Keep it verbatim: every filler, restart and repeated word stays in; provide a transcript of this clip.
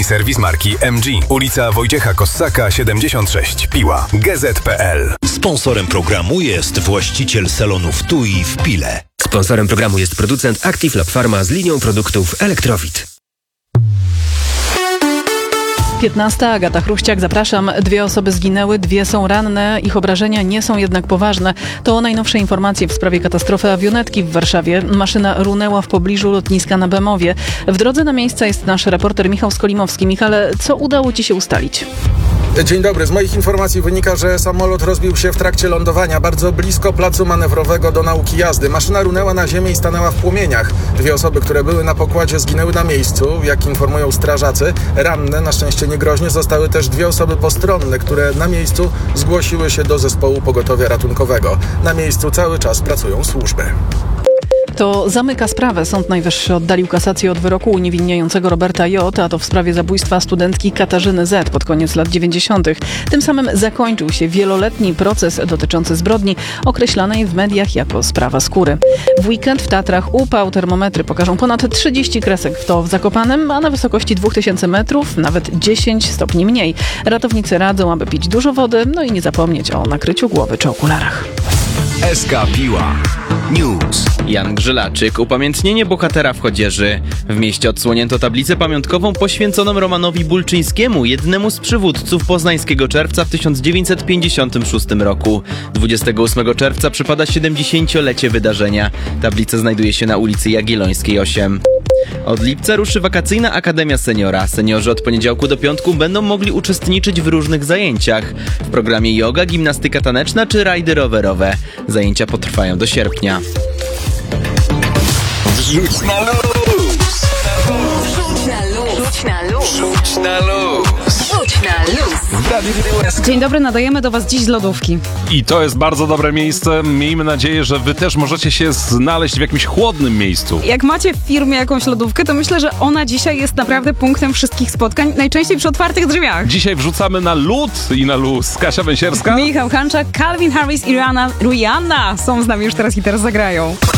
serwis marki M G. Ulica Wojciecha Kossaka siedemdziesiąt sześć, Piła. G Z kropka P L. Sponsorem programu jest właściciel salonów T U I w Pile. Sponsorem programu jest producent Active Lab Pharma z linią produktów Elektrowit. piętnasta. Agata Chruściak, zapraszam. Dwie osoby zginęły, dwie są ranne. Ich obrażenia nie są jednak poważne. To najnowsze informacje w sprawie katastrofy awionetki w Warszawie. Maszyna runęła w pobliżu lotniska na Bemowie. W drodze na miejsce jest nasz reporter Michał Skolimowski. Michale, co udało Ci się ustalić? Dzień dobry. Z moich informacji wynika, że samolot rozbił się w trakcie lądowania bardzo blisko placu manewrowego do nauki jazdy. Maszyna runęła na ziemię i stanęła w płomieniach. Dwie osoby, które były na pokładzie, zginęły na miejscu, jak informują strażacy. Ranne, na szczęście niegroźnie, zostały też dwie osoby postronne, które na miejscu zgłosiły się do zespołu pogotowia ratunkowego. Na miejscu cały czas pracują służby. To zamyka sprawę. Sąd Najwyższy oddalił kasację od wyroku uniewinniającego Roberta J., a to w sprawie zabójstwa studentki Katarzyny Z. pod koniec lat dziewięćdziesiątych. Tym samym zakończył się wieloletni proces dotyczący zbrodni określanej w mediach jako sprawa skóry. W weekend w Tatrach upał, termometry pokażą ponad trzydzieści kresek, w to w Zakopanem, a na wysokości dwa tysiące metrów nawet dziesięć stopni mniej. Ratownicy radzą, aby pić dużo wody, no i nie zapomnieć o nakryciu głowy czy okularach. S K Piła News. Jan Grzelaczyk. Upamiętnienie bohatera w Chodzieży. W mieście odsłonięto tablicę pamiątkową poświęconą Romanowi Bulczyńskiemu, jednemu z przywódców Poznańskiego Czerwca w tysiąc dziewięćset pięćdziesiątym szóstym roku. dwudziestego ósmego czerwca przypada siedemdziesięciolecie wydarzenia. Tablica znajduje się na ulicy Jagiellońskiej osiem. Od lipca ruszy wakacyjna Akademia Seniora. Seniorzy od poniedziałku do piątku będą mogli uczestniczyć w różnych zajęciach. W programie yoga, gimnastyka taneczna czy rajdy rowerowe. Zajęcia potrwają do sierpnia. Wrzuć na luz! Wrzuć na luz! Wrzuć na luz! Wrzuć na luz! Wrzuć na luz! Dzień dobry, nadajemy do Was dziś z lodówki. I to jest bardzo dobre miejsce. Miejmy nadzieję, że Wy też możecie się znaleźć w jakimś chłodnym miejscu. Jak macie w firmie jakąś lodówkę, to myślę, że ona dzisiaj jest naprawdę punktem wszystkich spotkań, najczęściej przy otwartych drzwiach. Dzisiaj wrzucamy na lód i na luz. Kasia Węsierska, Michał Hanczak, Calvin Harris i Rihanna, Rihanna są z nami już teraz i teraz zagrają.